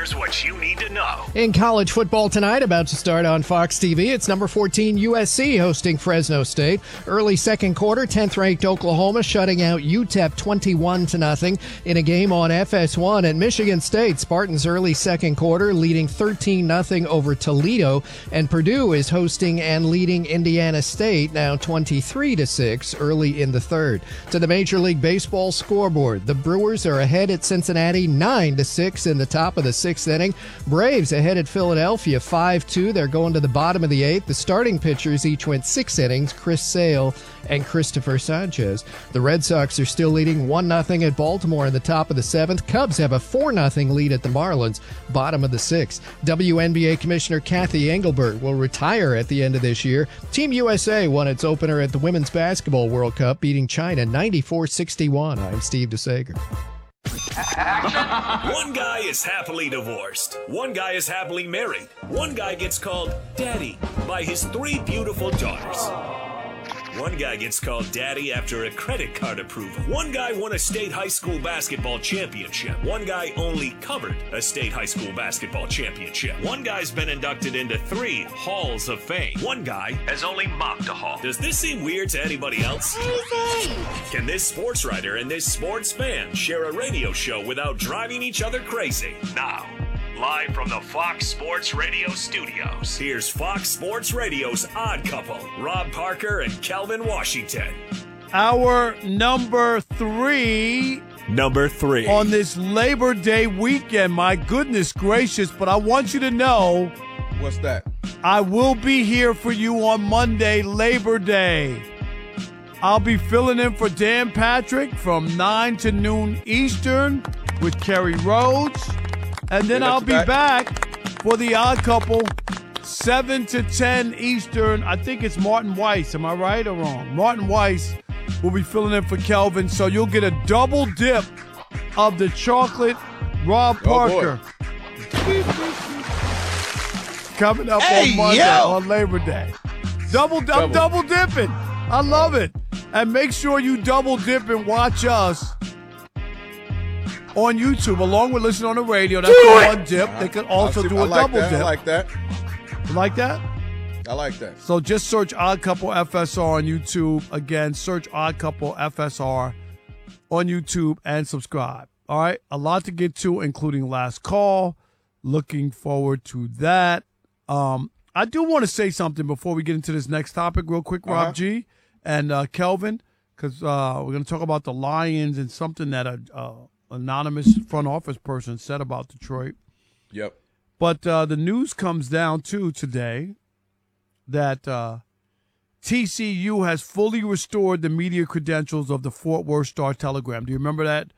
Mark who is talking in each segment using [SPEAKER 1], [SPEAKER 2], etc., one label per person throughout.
[SPEAKER 1] Here's what you need to know.
[SPEAKER 2] In college football tonight, about to start on Fox TV, it's number 14 USC hosting Fresno State. Early second quarter, 10th-ranked Oklahoma shutting out UTEP 21-0 in a game on FS1 at Michigan State. Spartans early second quarter leading 13-0 over Toledo, and Purdue is hosting and leading Indiana State now 23-6 early in the third. To the Major League Baseball scoreboard, the Brewers are ahead at Cincinnati 9-6 in the top of the sixth inning. Braves ahead at Philadelphia 5-2. They're going to the bottom of the eighth. The starting pitchers each went 6 innings, Chris Sale and Christopher Sanchez. The Red Sox are still leading 1-0 at Baltimore in the top of the seventh. Cubs have a 4-0 lead at the Marlins, bottom of the sixth. WNBA Commissioner Kathy Engelbert will retire at the end of this year. Team USA won its opener at the Women's Basketball World Cup, beating China 94-61. I'm Steve DeSager.
[SPEAKER 1] One guy is happily divorced. One guy is happily married. One guy gets called Daddy by his 3 beautiful daughters. One guy gets called Daddy after a credit card approval. One guy won a state high school basketball championship. One guy only covered a state high school basketball championship. One guy's been inducted into 3 halls of fame. One guy has only mopped a hall. Does this seem weird to anybody else?
[SPEAKER 3] Crazy!
[SPEAKER 1] Can this sports writer and this sports fan share a radio show without driving each other crazy? Now, live from the Fox Sports Radio studios, here's Fox Sports Radio's Odd Couple, Rob Parker and Kelvin Washington.
[SPEAKER 4] Our number 3 on this Labor Day weekend. My goodness gracious, but I want you to know.
[SPEAKER 5] What's that?
[SPEAKER 4] I will be here for you on Monday, Labor Day. I'll be filling in for Dan Patrick from 9 to noon Eastern with Kerry Rhodes. And then I'll be back for the Odd Couple, 7 to 10 Eastern. I think it's Martin Weiss. Am I right or wrong? Martin Weiss will be filling in for Kelvin. So you'll get a double dip of the chocolate Rob Parker. Coming up on Monday on Labor Day. Double dipping. I love it. And make sure you double dip and watch us on YouTube, along with listening on the radio. That's one dip. They could also do a double dip.
[SPEAKER 5] I like that.
[SPEAKER 4] You like that?
[SPEAKER 5] I like that.
[SPEAKER 4] So just search Odd Couple FSR on YouTube. Again, search Odd Couple FSR on YouTube and subscribe. All right? A lot to get to, including last call. Looking forward to that. I do want to say something before we get into this next topic real quick, Rob G. and Kelvin, because we're going to talk about the Lions and something that anonymous front office person said about Detroit.
[SPEAKER 5] Yep.
[SPEAKER 4] But the news comes down to today that TCU has fully restored the media credentials of the Fort Worth Star-Telegram. Do you remember that?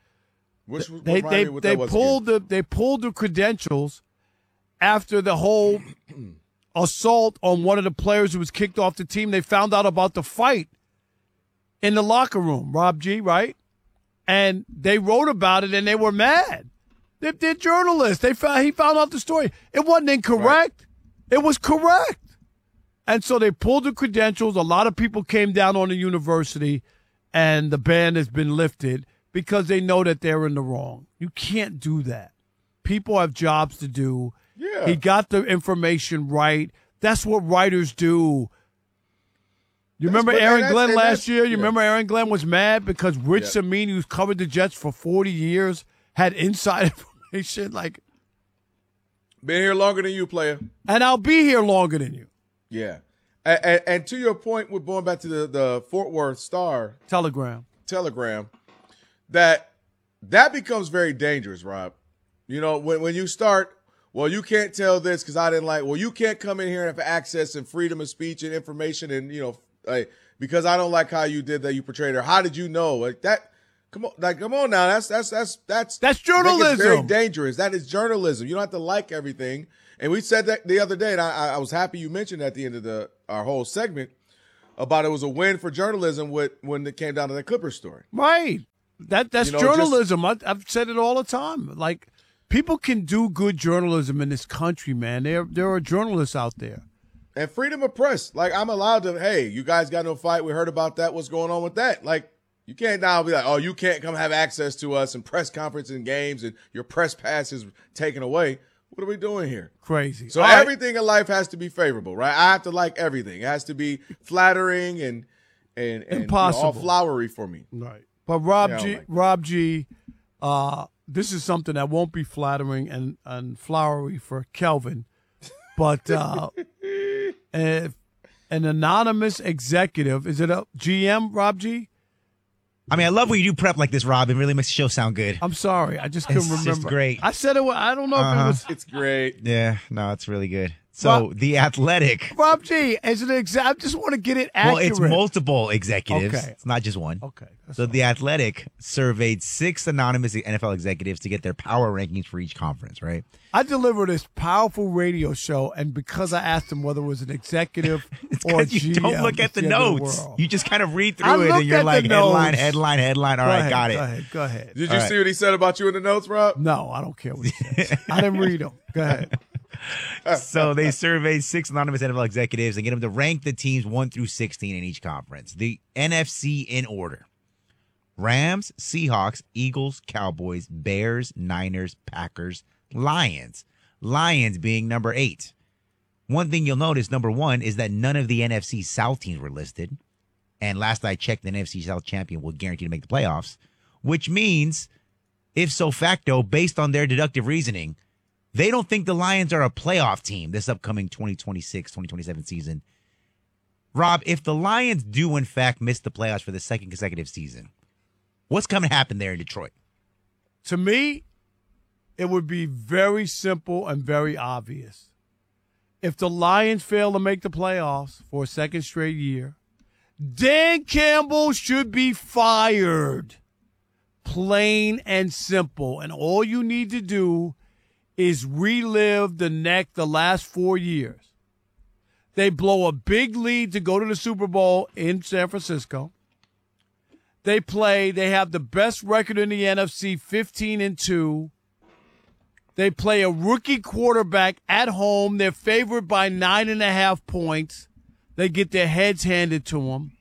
[SPEAKER 4] They pulled the credentials after the whole assault on one of the players who was kicked off the team. They found out about the fight in the locker room, Rob G, right? And they wrote about it, and they were mad. They're journalists. He found out the story. It wasn't incorrect. Right. It was correct. And so they pulled the credentials. A lot of people came down on the university, and the ban has been lifted because they know that they're in the wrong. You can't do that. People have jobs to do.
[SPEAKER 5] Yeah.
[SPEAKER 4] He got the information right. That's what writers do. You remember Aaron Glenn last year? You remember Aaron Glenn was mad because Rich Cimini, who's covered the Jets for 40 years, had inside information like,
[SPEAKER 5] been here longer than you, player.
[SPEAKER 4] And I'll be here longer than you.
[SPEAKER 5] Yeah. And to your point, we're going back to the Fort Worth Star-Telegram, that becomes very dangerous, Rob. You know, when you start, well, you can't tell this because I didn't like, well, you can't come in here and have access and freedom of speech and information and, you know, because I don't like how you did that, you portrayed her. How did you know? Like that, come on now. That's
[SPEAKER 4] journalism.
[SPEAKER 5] Very dangerous. That is journalism. You don't have to like everything. And we said that the other day, and I was happy you mentioned at the end of our whole segment about it was a win for journalism when it came down to the Clippers story.
[SPEAKER 4] Right. That's journalism. I've said it all the time. Like, people can do good journalism in this country, man. There are journalists out there.
[SPEAKER 5] And freedom of press. Like, I'm allowed to, hey, you guys got no fight. We heard about that. What's going on with that? Like, you can't now be like, oh, you can't come have access to us and press conference and games and your press pass is taken away. What are we doing here?
[SPEAKER 4] Crazy.
[SPEAKER 5] So everything in life has to be favorable, right? I have to like everything. It has to be flattering and
[SPEAKER 4] impossible,
[SPEAKER 5] all flowery for me.
[SPEAKER 4] Right. But Rob G, this is something that won't be flattering and flowery for Kelvin, but an anonymous executive, is it a GM, Rob G?
[SPEAKER 3] I mean, I love when you do prep like this, Rob. It really makes the show sound good.
[SPEAKER 4] I'm sorry. I just couldn't remember.
[SPEAKER 3] It's great.
[SPEAKER 4] I said it. I don't know if it was.
[SPEAKER 5] It's great.
[SPEAKER 3] Yeah, no, it's really good. So The Athletic.
[SPEAKER 4] Rob G, is it I just want to get it accurate.
[SPEAKER 3] Well, it's multiple executives.
[SPEAKER 4] Okay.
[SPEAKER 3] It's not just one.
[SPEAKER 4] Okay.
[SPEAKER 3] So The Athletic surveyed 6 anonymous NFL executives to get their power rankings for each conference, right?
[SPEAKER 4] I delivered this powerful radio show, and because I asked them whether it was an executive or a GM,
[SPEAKER 3] you don't look at the notes. You just kind of read through it, and you're like, headline. All right, got it.
[SPEAKER 4] Go ahead.
[SPEAKER 5] Did you see what he said about you in the notes, Rob?
[SPEAKER 4] No, I don't care what he says. I didn't read them. Go ahead.
[SPEAKER 3] So they surveyed 6 anonymous NFL executives and get them to rank the teams 1 through 16 in each conference. The NFC in order: Rams, Seahawks, Eagles, Cowboys, Bears, Niners, Packers, Lions. Lions being number 8. One thing you'll notice, number 1, is that none of the NFC South teams were listed. And last I checked, the NFC South champion will guarantee to make the playoffs, which means, if so facto, based on their deductive reasoning, they don't think the Lions are a playoff team this upcoming 2026-2027 season. Rob, if the Lions do, in fact, miss the playoffs for the second consecutive season, what's going to happen there in Detroit?
[SPEAKER 4] To me, it would be very simple and very obvious. If the Lions fail to make the playoffs for a second straight year, Dan Campbell should be fired. Plain and simple. And all you need to do is relive the last 4 years. They blow a big lead to go to the Super Bowl in San Francisco. They have the best record in the NFC, 15-2. They play a rookie quarterback at home. They're favored by 9.5 points. They get their heads handed to them.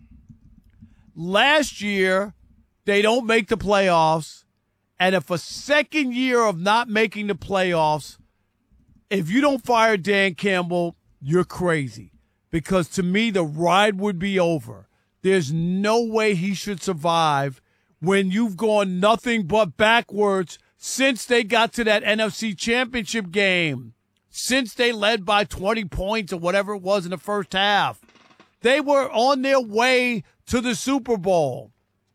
[SPEAKER 4] Last year, they don't make the playoffs. And if a second year of not making the playoffs, if you don't fire Dan Campbell, you're crazy. Because to me, the ride would be over. There's no way he should survive when you've gone nothing but backwards since they got to that NFC Championship game, since they led by 20 points or whatever it was in the first half. They were on their way to the Super Bowl.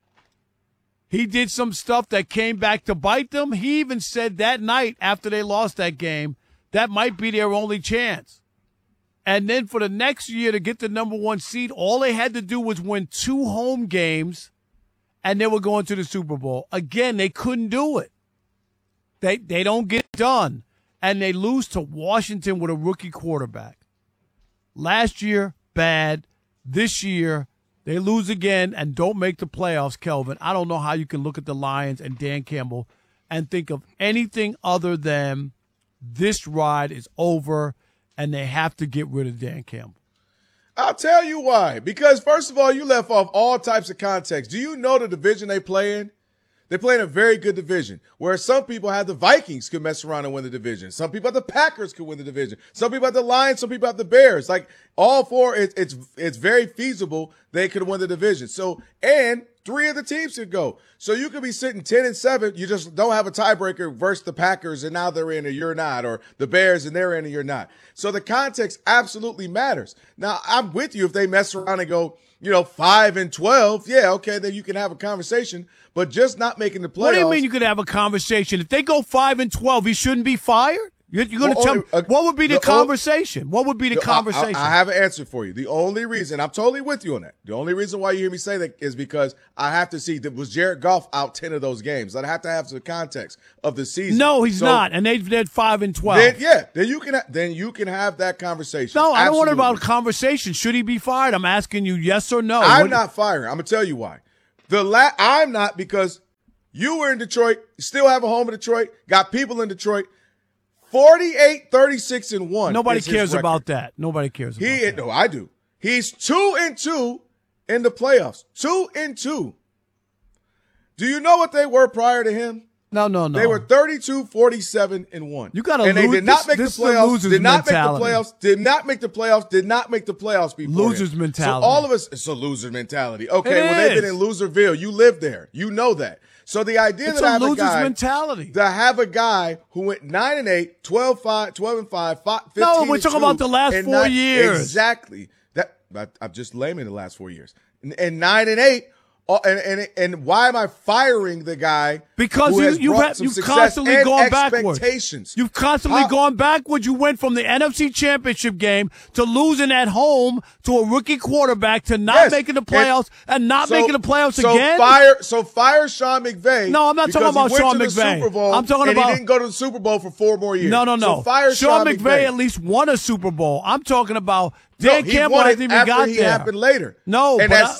[SPEAKER 4] He did some stuff that came back to bite them. He even said that night after they lost that game, that might be their only chance. And then for the next year to get the number 1 seed, all they had to do was win 2 home games, and they were going to the Super Bowl. Again, they couldn't do it. They don't get it done, and they lose to Washington with a rookie quarterback. Last year, bad. This year, they lose again and don't make the playoffs, Kelvin. I don't know how you can look at the Lions and Dan Campbell and think of anything other than this ride is over and they have to get rid of Dan Campbell.
[SPEAKER 5] I'll tell you why. Because, first of all, you left off all types of context. Do you know the division they play in? They play in a very good division where some people have the Vikings could mess around and win the division. Some people have the Packers could win the division. Some people have the Lions. Some people have the Bears. Like all 4, it's very feasible they could win the division. So, and 3 of the teams could go. So you could be sitting 10-7. You just don't have a tiebreaker versus the Packers and now they're in or you're not, or the Bears and they're in or you're not. So the context absolutely matters. Now I'm with you if they mess around and go, 5-12. Yeah, okay, then you can have a conversation, but just not making the playoffs.
[SPEAKER 4] What do you mean you could have a conversation? If they go 5-12, he shouldn't be fired? You're going to tell me, what would be the conversation? What would be the conversation?
[SPEAKER 5] I have an answer for you. The only reason, I'm totally with you on that. The only reason why you hear me say that is because I have to see, was Jared Goff out 10 of those games? I have to have some context of the season.
[SPEAKER 4] No, he's not, and they're 5-12.
[SPEAKER 5] Then you can have that conversation.
[SPEAKER 4] No, I don't want about a conversation. Should he be fired? I'm asking you yes or no.
[SPEAKER 5] I'm not firing. I'm going to tell you why. I'm not, because you were in Detroit, still have a home in Detroit, got people in Detroit. 48-36-1.
[SPEAKER 4] Nobody cares about that. Nobody cares about that.
[SPEAKER 5] No, I do. He's 2-2 in the playoffs. 2-2. Do you know what they were prior to him?
[SPEAKER 4] No.
[SPEAKER 5] They were 32-47-1.
[SPEAKER 4] You got to
[SPEAKER 5] lose. And they did not make the playoffs. Did not make the playoffs before.
[SPEAKER 4] Losers mentality.
[SPEAKER 5] So all of us, it's a loser mentality. Okay, they've been in Loserville. You live there. You know that. So the idea
[SPEAKER 4] it's
[SPEAKER 5] that I have
[SPEAKER 4] a loser's
[SPEAKER 5] mentality. To have a guy who went 9-8, 12-5, 12-5, 15.
[SPEAKER 4] No, we're talking about the last 4 years.
[SPEAKER 5] Exactly. That I'm just laming the last 4 years. And 9-8. And why am I firing the guy?
[SPEAKER 4] Because you've constantly gone backwards. You've constantly gone backwards. You went from the NFC Championship game to losing at home to a rookie quarterback to not making the playoffs and not making the playoffs again.
[SPEAKER 5] Fire Sean McVay.
[SPEAKER 4] No, I'm not talking about Sean McVay.
[SPEAKER 5] I'm talking about he didn't go to the Super Bowl for 4 more years.
[SPEAKER 4] No.
[SPEAKER 5] So fire
[SPEAKER 4] Sean McVay at least won a Super Bowl. I'm talking about Dan Campbell hasn't even got there.
[SPEAKER 5] He happened later.
[SPEAKER 4] No,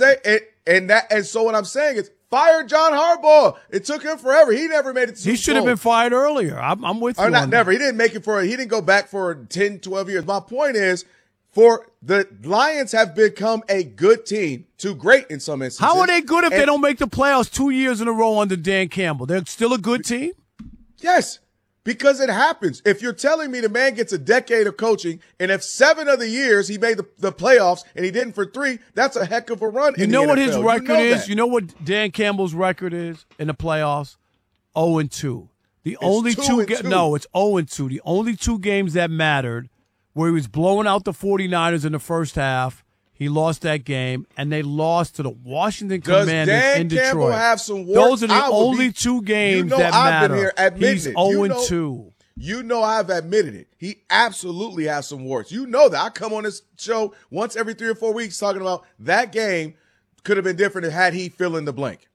[SPEAKER 5] and so what I'm saying is fire John Harbaugh. It took him forever. He never made it to Super Bowl.
[SPEAKER 4] He should have been fired earlier. I'm with you.
[SPEAKER 5] Or not never. He didn't make it he didn't go back for 10, 12 years. My point is, for the Lions have become a good team, too great in some instances.
[SPEAKER 4] How are they good if they don't make the playoffs 2 years in a row under Dan Campbell? They're still a good team?
[SPEAKER 5] Yes. Because it happens. If you're telling me the man gets a decade of coaching, and if 7 of the years he made the playoffs and he didn't for 3, that's a heck of a run.
[SPEAKER 4] You know what his record is? You know what Dan Campbell's record is in the playoffs? 0-2. The only two. No, it's 0-2. The only 2 games that mattered where he was blowing out the 49ers in the first half. He lost that game, and they lost to the Washington Commanders in Detroit. Does Dan Campbell
[SPEAKER 5] have some warts?
[SPEAKER 4] Those are the only 2 games that matter.
[SPEAKER 5] Been here admitting
[SPEAKER 4] He's 0-2.
[SPEAKER 5] You know I've admitted it. He absolutely has some warts. You know that. I come on this show once every 3 or 4 weeks talking about that game could have been different had he fill in the blank.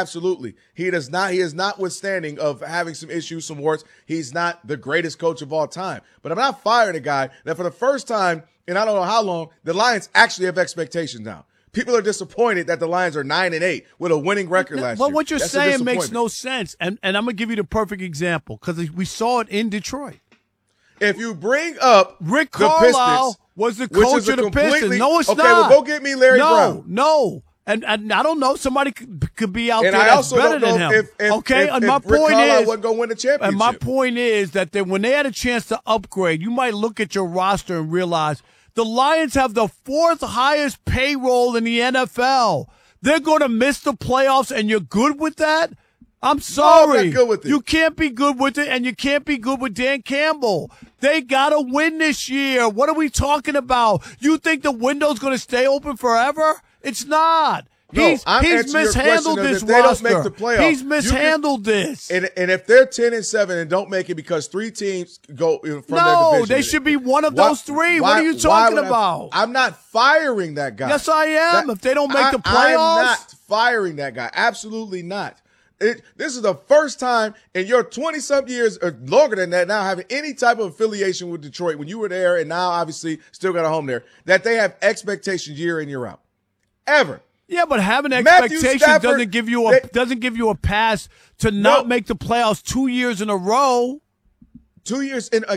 [SPEAKER 5] He is notwithstanding of having some issues, some warts. He's not the greatest coach of all time. But I'm not firing a guy that for the first time in I don't know how long, the Lions actually have expectations now. People are disappointed that the Lions are 9-8 with a winning record last year.
[SPEAKER 4] But what you're saying makes no sense. And I'm going to give you the perfect example because we saw it in Detroit.
[SPEAKER 5] If you bring up
[SPEAKER 4] Rick Carlisle was the coach of the Pistons. No, it's not.
[SPEAKER 5] Okay, well, go get me Larry Brown.
[SPEAKER 4] No. And I don't know. Somebody could be out there that's better than him. My point is,
[SPEAKER 5] wasn't going to win the championship.
[SPEAKER 4] And my point is that when they had a chance to upgrade, you might look at your roster and realize the Lions have the 4th highest payroll in the NFL. They're going to miss the playoffs, and you're good with that? I'm sorry.
[SPEAKER 5] No, I'm not good with it.
[SPEAKER 4] You can't be good with it, and you can't be good with Dan Campbell. They got to win this year. What are we talking about? You think the window's going to stay open forever? It's not. He's mishandled this roster. He's mishandled this.
[SPEAKER 5] And if they're 10-7 and don't make it because 3 teams go from their division.
[SPEAKER 4] No, they should be one of those 3. What are you talking about?
[SPEAKER 5] I'm not firing that guy.
[SPEAKER 4] Yes, I am. If they don't make the playoffs.
[SPEAKER 5] I'm not firing that guy. Absolutely not. This is the first time in your 20-something years or longer than that now having any type of affiliation with Detroit when you were there and now obviously still got a home there, that they have expectations year in, year out. Ever.
[SPEAKER 4] Yeah, but having expectations doesn't give you a pass to not make the playoffs 2 years in a row.
[SPEAKER 5] 2 years in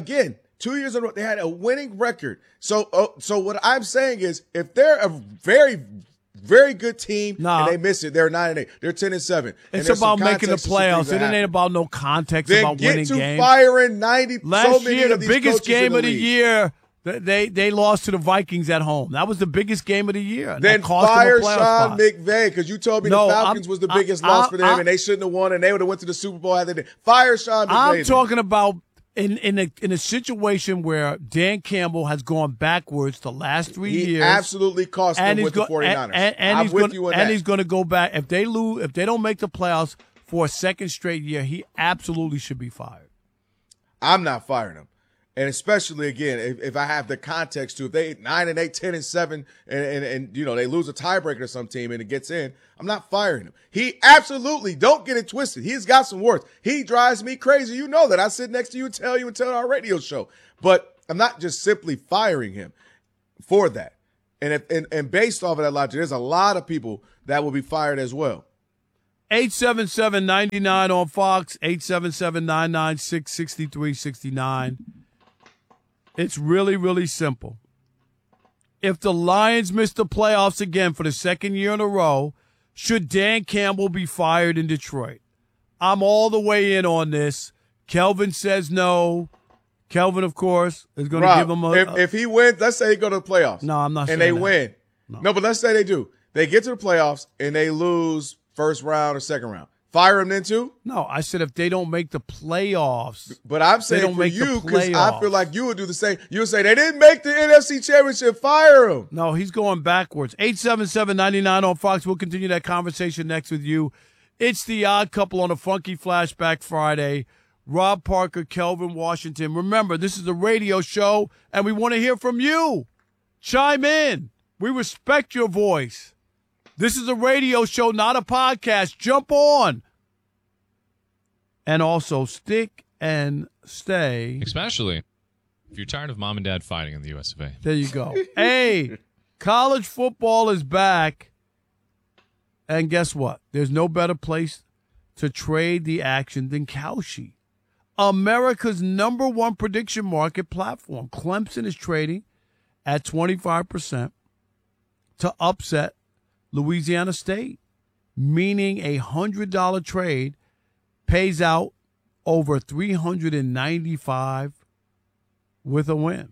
[SPEAKER 5] a row. They had a winning record. So what I'm saying is, if they're a very, very good team and they miss it, they're 9-8. They're 10-7.
[SPEAKER 4] It's about making the playoffs. It ain't about no context about winning games.
[SPEAKER 5] Then get to firing 90.
[SPEAKER 4] Last year, the biggest game of the year. They lost to the Vikings at home. That was the biggest game of the year.
[SPEAKER 5] Then fire Sean McVay because you told me the Falcons was the biggest loss for them and they shouldn't have won and they would have went to the Super Bowl had they Fire Sean McVay.
[SPEAKER 4] I'm talking about in a situation where Dan Campbell has gone backwards the last 3 years.
[SPEAKER 5] He absolutely cost them with the 49ers.
[SPEAKER 4] I'm with you on that. And he's going to go back. If they don't make the playoffs for a second straight year, he absolutely should be fired.
[SPEAKER 5] I'm not firing him. And especially, again, if I have the context to if they 9-8, 10-7, and they lose a tiebreaker to some team and it gets in, I'm not firing him. He absolutely, don't get it twisted. He's got some worth. He drives me crazy. You know that. I sit next to you and tell our radio show. But I'm not just simply firing him for that. And based off of that logic, there's a lot of people that will be fired as well.
[SPEAKER 4] 877-99 on Fox, 877-996-6369. It's really, really simple. If the Lions miss the playoffs again for the second year in a row, should Dan Campbell be fired in Detroit? I'm all the way in on this. Kelvin says no. Kelvin, of course, is going to give him
[SPEAKER 5] if he wins, let's say he go to the playoffs.
[SPEAKER 4] No, I'm not saying
[SPEAKER 5] and they
[SPEAKER 4] that.
[SPEAKER 5] win. No, but let's say they do. They get to the playoffs and they lose first round or second round. Fire him then too?
[SPEAKER 4] No, I said if they don't make the playoffs.
[SPEAKER 5] But I'm saying for you, because I feel like you would do the same. You would say they didn't make the NFC Championship. Fire him.
[SPEAKER 4] No, he's going backwards. 877-99 on Fox. We'll continue that conversation next with you. It's the Odd Couple on a Funky Flashback Friday. Rob Parker, Kelvin Washington. Remember, this is a radio show, and we want to hear from you. Chime in. We respect your voice. This is a radio show, not a podcast. Jump on. And also, stick and stay.
[SPEAKER 6] Especially if you're tired of mom and dad fighting in the US of A.
[SPEAKER 4] There you go. Hey, college football is back. And guess what? There's no better place to trade the action than Kalshi, America's #1 prediction market platform. Clemson is trading at 25% to upset Louisiana State, meaning a $100 trade pays out over $395 with a win.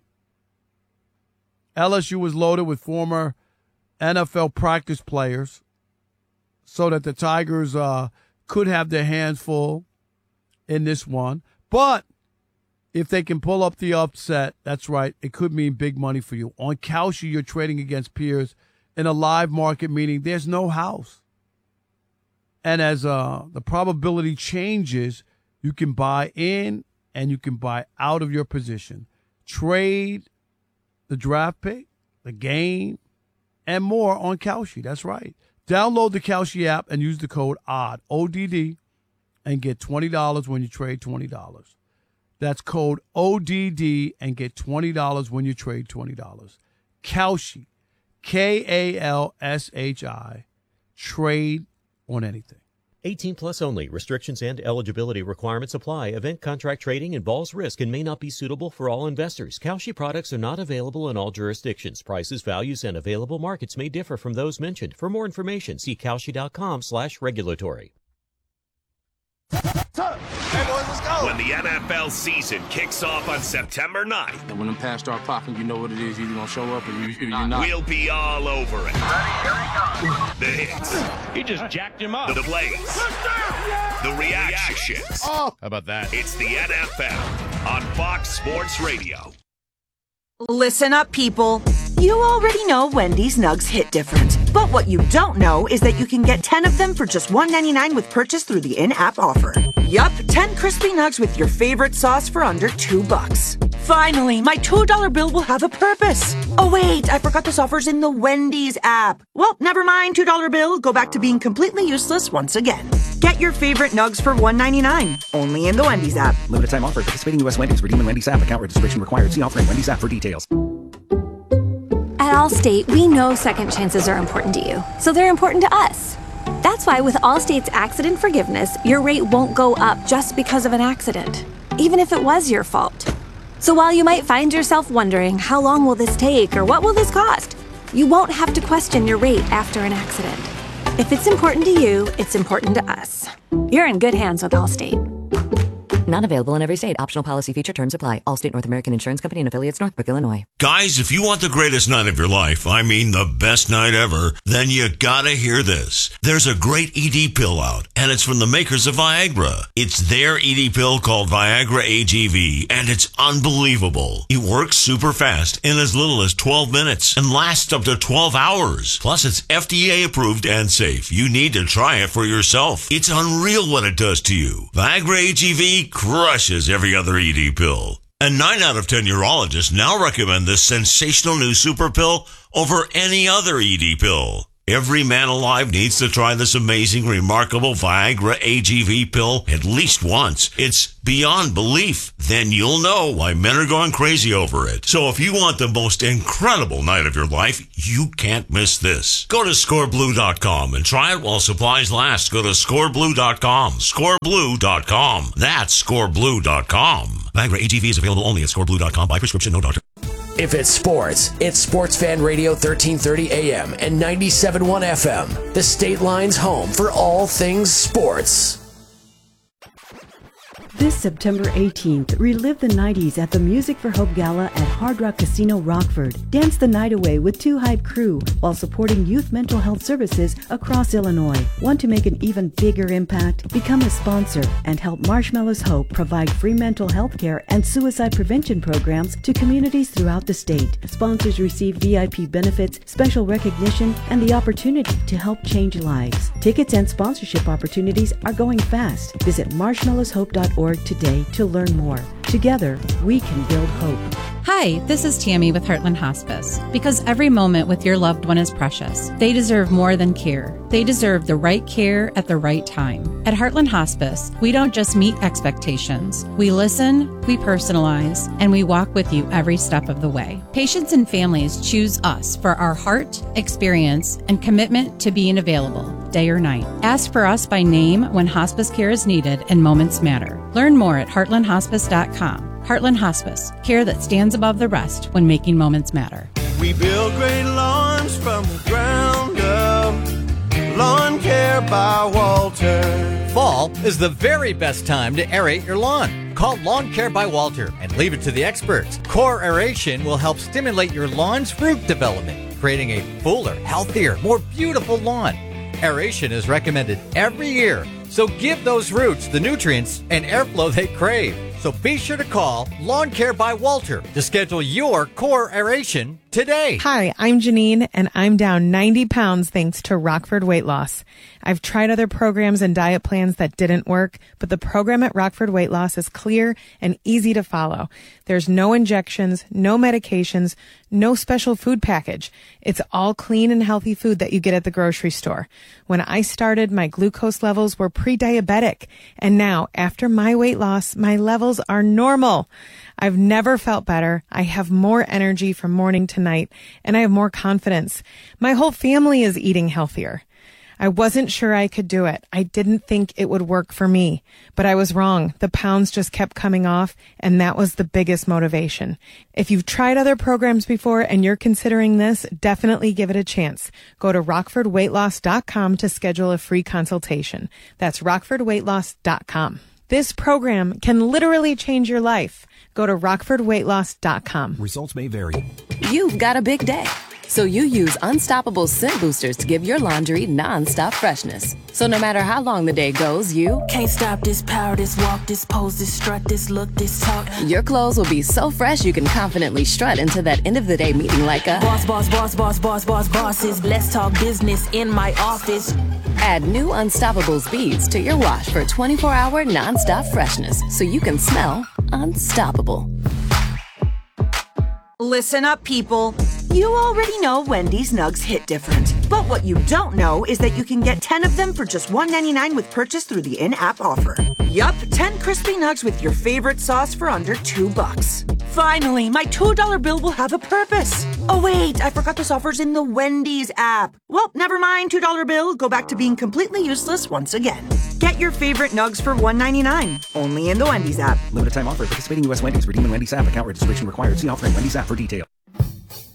[SPEAKER 4] LSU was loaded with former NFL practice players so that the Tigers could have their hands full in this one. But if they can pull up the upset, that's right, it could mean big money for you. On Kalshi, you're trading against peers in a live market, meaning there's no house. And as the probability changes, you can buy in and you can buy out of your position. Trade the draft pick, the game, and more on Kalshi. That's right. Download the Kalshi app and use the code ODD, ODD, and get $20 when you trade $20. That's code ODD and get $20 when you trade $20. Kalshi, Kalshi, trade on anything.
[SPEAKER 7] 18 plus only. Restrictions and eligibility requirements apply. Event contract trading involves risk and may not be suitable for all investors. Kalshi products are not available in all jurisdictions. Prices, values, and available markets may differ from those mentioned. For more information, see Kalshi.com/regulatory.
[SPEAKER 1] Hey boys, let's go. When the NFL season kicks off on September 9th.
[SPEAKER 8] And when the pads start popping, you know what it is. You're going to show up or you're not.
[SPEAKER 1] We'll be all over it. The hits.
[SPEAKER 9] He just jacked him up.
[SPEAKER 1] The plays. The reactions.
[SPEAKER 6] How about that?
[SPEAKER 1] It's the NFL on Fox Sports Radio.
[SPEAKER 10] Listen up, people. You already know Wendy's Nugs hit different. But what you don't know is that you can get 10 of them for just $1.99 with purchase through the in-app offer. Yup, 10 crispy nugs with your favorite sauce for under $2. Finally, my $2 bill will have a purpose. Oh wait, I forgot this offer's in the Wendy's app. Well, never mind, $2 bill. Go back to being completely useless once again. Get your favorite nugs for $1.99. Only in the Wendy's app.
[SPEAKER 11] Limited time offer. Participating U.S. Wendy's. Redeem in Wendy's app. Account registration required. See offering Wendy's app for details.
[SPEAKER 12] At Allstate, we know second chances are important to you, so they're important to us. That's why with Allstate's accident forgiveness, your rate won't go up just because of an accident, even if it was your fault. So while you might find yourself wondering, how long will this take or what will this cost? You won't have to question your rate after an accident. If it's important to you, it's important to us. You're in good hands with Allstate.
[SPEAKER 13] Not available in every state. Optional policy feature. Terms apply. Allstate North American Insurance Company and affiliates, Northbrook, Illinois.
[SPEAKER 14] Guys, if you want the greatest night of your life, I mean the best night ever, then you gotta hear this. There's a great ED pill out, and it's from the makers of Viagra. It's their ED pill called Viagra AGV, and it's unbelievable. It works super fast in as little as 12 minutes and lasts up to 12 hours. Plus, it's FDA approved and safe. You need to try it for yourself. It's unreal what it does to you. Viagra AGV crushes every other ED pill. And 9 out of 10 urologists now recommend this sensational new super pill over any other ED pill. Every man alive needs to try this amazing, remarkable Viagra AGV pill at least once. It's beyond belief. Then you'll know why men are going crazy over it. So if you want the most incredible night of your life, you can't miss this. Go to scoreblue.com and try it while supplies last. Go to scoreblue.com. Scoreblue.com. That's scoreblue.com. Viagra AGV is available only at scoreblue.com by prescription, no doctor.
[SPEAKER 15] If it's sports, it's Sports Fan Radio 1330 AM and 97.1 FM, the State Line's home for all things sports.
[SPEAKER 9] This September 18th, relive the 90s at the Music for Hope Gala at Hard Rock Casino Rockford. Dance the night away with 2 Hype Crew while supporting youth mental health services across Illinois. Want to make an even bigger impact? Become a sponsor and help Marshmallows Hope provide free mental health care and suicide prevention programs to communities throughout the state. Sponsors receive VIP benefits, special recognition, and the opportunity to help change lives. Tickets and sponsorship opportunities are going fast. Visit marshmallowshope.org today to learn more. Together, we can build hope.
[SPEAKER 16] Hi, this is Tammy with Heartland Hospice. Because every moment with your loved one is precious, they deserve more than care. They deserve the right care at the right time. At Heartland Hospice, we don't just meet expectations. We listen, we personalize, and we walk with you every step of the way. Patients and families choose us for our heart, experience, and commitment to being available, day or night. Ask for us by name when hospice care is needed and moments matter. Learn more at heartlandhospice.com. Heartland Hospice, care that stands above the rest when making moments matter.
[SPEAKER 17] We build great lawns from the ground up. Lawn Care by Walter.
[SPEAKER 18] Fall is the very best time to aerate your lawn. Call Lawn Care by Walter and leave it to the experts. Core aeration will help stimulate your lawn's root development, creating a fuller, healthier, more beautiful lawn. Aeration is recommended every year, so give those roots the nutrients and airflow they crave. So be sure to call Lawn Care by Walter to schedule your core aeration today.
[SPEAKER 19] Hi, I'm Janine, and I'm down 90 pounds thanks to Rockford Weight Loss. I've tried other programs and diet plans that didn't work, but the program at Rockford Weight Loss is clear and easy to follow. There's no injections, no medications, no special food package. It's all clean and healthy food that you get at the grocery store. When I started, my glucose levels were pre-diabetic, and now, after my weight loss, my levels are normal. I've never felt better. I have more energy from morning to night, and I have more confidence. My whole family is eating healthier. I wasn't sure I could do it. I didn't think it would work for me, but I was wrong. The pounds just kept coming off, and that was the biggest motivation. If you've tried other programs before and you're considering this, definitely give it a chance. Go to rockfordweightloss.com to schedule a free consultation. That's rockfordweightloss.com. This program can literally change your life. Go to rockfordweightloss.com.
[SPEAKER 11] Results may vary.
[SPEAKER 13] You've got a big day, so you use Unstoppable Scent Boosters to give your laundry non-stop freshness. So no matter how long the day goes, you
[SPEAKER 20] can't stop this power, this walk, this pose, this strut, this look, this talk.
[SPEAKER 13] Your clothes will be so fresh you can confidently strut into that end of the day meeting like a
[SPEAKER 20] boss, boss, boss, boss, boss, boss, bosses. Let's talk business in my office.
[SPEAKER 13] Add new Unstoppables beads to your wash for 24-hour non-stop freshness so you can smell unstoppable.
[SPEAKER 10] Listen up, people. You already know Wendy's Nugs hit different. But what you don't know is that you can get 10 of them for just $1.99 with purchase through the in-app offer. Yup, 10 crispy nugs with your favorite sauce for under $2. Finally, my $2 bill will have a purpose. Oh wait, I forgot this offer's in the Wendy's app. Well, never mind, $2 bill. Go back to being completely useless once again. Get your favorite nugs for $1.99, only in the Wendy's app.
[SPEAKER 11] Limited time offer. Participating U.S. Wendy's. Redeem in Wendy's app. Account registration required. See offer in Wendy's app for details.